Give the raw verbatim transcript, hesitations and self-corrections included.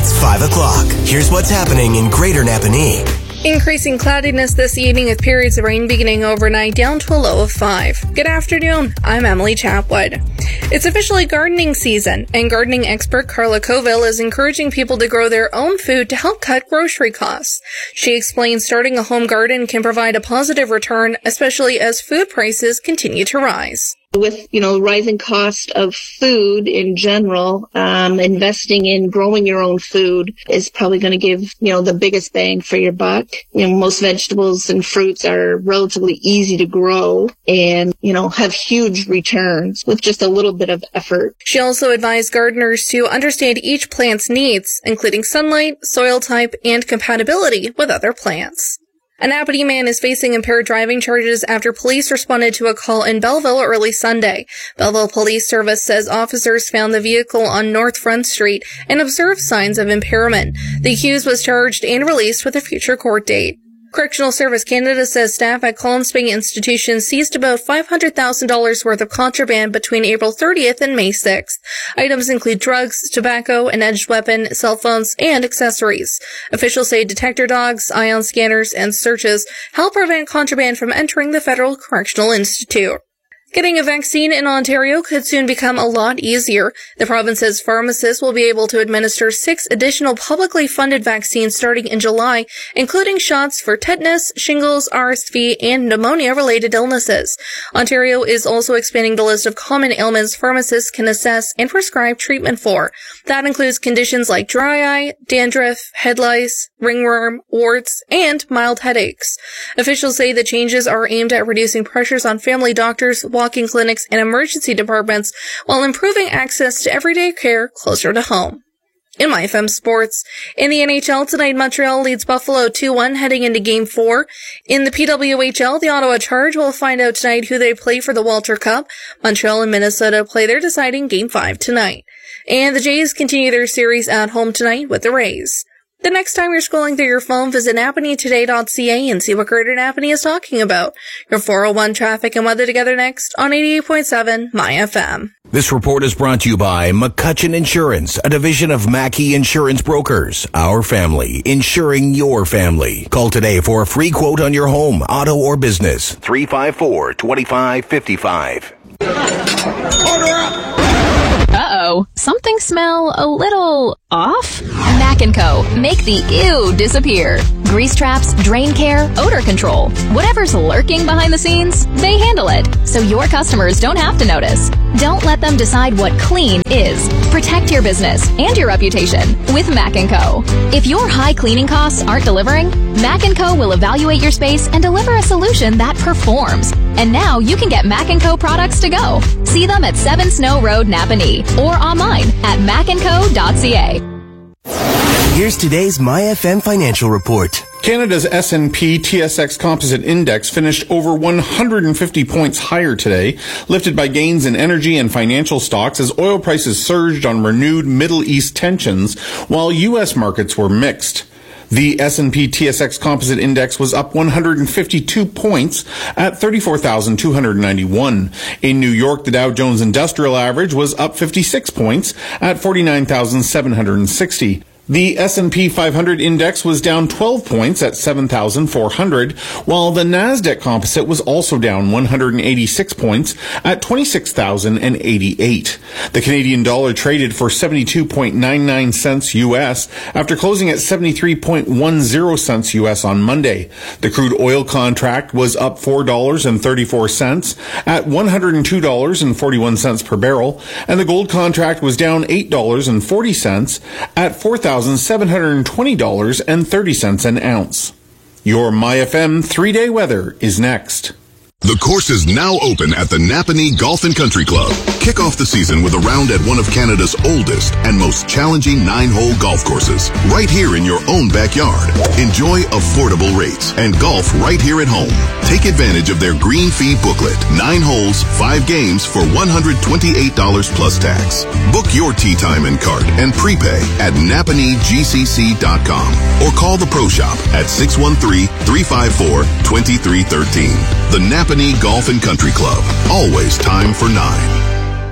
It's five o'clock. Here's what's happening in Greater Napanee. Increasing cloudiness this evening with periods of rain beginning overnight down to a low of five. Good afternoon. I'm Emily Chapwood. It's officially gardening season, and gardening expert Carla Coville is encouraging people to grow their own food to help cut grocery costs. She explains starting a home garden can provide a positive return, especially as food prices continue to rise. With, you know, rising cost of food in general, um, investing in growing your own food is probably going to give, you know, the biggest bang for your buck. You know, most vegetables and fruits are relatively easy to grow and, you know, have huge returns with just a little bit of effort. She also advised gardeners to understand each plant's needs, including sunlight, soil type, and compatibility with other plants. A Napanee man is facing impaired driving charges after police responded to a call in Belleville early Sunday. Belleville Police Service says officers found the vehicle on North Front Street and observed signs of impairment. The accused was charged and released with a future court date. Correctional Service Canada says staff at Collins Spring Institution seized about five hundred thousand dollars worth of contraband between April thirtieth and May sixth. Items include drugs, tobacco, an edged weapon, cell phones, and accessories. Officials say detector dogs, ion scanners, and searches help prevent contraband from entering the Federal Correctional Institute. Getting a vaccine in Ontario could soon become a lot easier. The province's pharmacists will be able to administer six additional publicly funded vaccines starting in July, including shots for tetanus, shingles, R S V, and pneumonia-related illnesses. Ontario is also expanding the list of common ailments pharmacists can assess and prescribe treatment for. That includes conditions like dry eye, dandruff, head lice, ringworm, warts, and mild headaches. Officials say the changes are aimed at reducing pressures on family doctors, walk-in clinics, and emergency departments while improving access to everyday care closer to home. In My F M Sports, in the N H L tonight, Montreal leads Buffalo two one heading into Game four. In the P W H L, the Ottawa Charge will find out tonight who they play for the Walter Cup. Montreal and Minnesota play their deciding Game five tonight. And the Jays continue their series at home tonight with the Rays. The next time you're scrolling through your phone, visit Napanee Today dot C A and see what Greater Napanee is talking about. Your four oh one traffic and weather together next on eighty-eight point seven My F M. This report is brought to you by McCutcheon Insurance, a division of Mackey Insurance Brokers. Our family, insuring your family. Call today for a free quote on your home, auto, or business. three five four, two five five five. Order up! Uh-oh. Something smell a little off? Mac and Co. Make the ew disappear. Grease traps, drain care, odor control. Whatever's lurking behind the scenes, they handle it, so your customers don't have to notice. Don't let them decide what clean is. Protect your business and your reputation with Mac and Co. If your high cleaning costs aren't delivering, Mac and Co. will evaluate your space and deliver a solution that performs. And now you can get Mac and Co. products to go. See them at seven Snow Road, Napanee, or online at mac and co dot c a. Here's today's My F M financial report. Canada's S and P T S X Composite Index finished over one hundred fifty points higher today, lifted by gains in energy and financial stocks as oil prices surged on renewed Middle East tensions, while U S markets were mixed. The S and P T S X Composite Index was up one hundred fifty-two points at thirty-four thousand two hundred ninety-one. In New York, the Dow Jones Industrial Average was up fifty-six points at forty-nine thousand seven hundred sixty. The S and P five hundred index was down twelve points at seven thousand four hundred, while the NASDAQ composite was also down one hundred eighty-six points at twenty-six thousand eighty-eight. The Canadian dollar traded for seventy-two point nine nine cents U S after closing at seventy-three point one zero cents U S on Monday. The crude oil contract was up four dollars and thirty-four cents at one hundred two dollars and forty-one cents per barrel, and the gold contract was down eight dollars and forty cents at four thousand seven hundred twenty dollars and thirty cents an ounce. Your My F M three-day weather is next. The course is now open at the Napanee Golf and Country Club. Kick off the season with a round at one of Canada's oldest and most challenging nine-hole golf courses, right here in your own backyard. Enjoy affordable rates and golf right here at home. Take advantage of their green fee booklet, nine holes, five games for one hundred twenty-eight dollars plus tax. Book your tee time and cart and prepay at napanee g c c dot com or call the Pro Shop at six one three, three five four, two three one three. The Napanee Golf and Country Club. Always time for nine.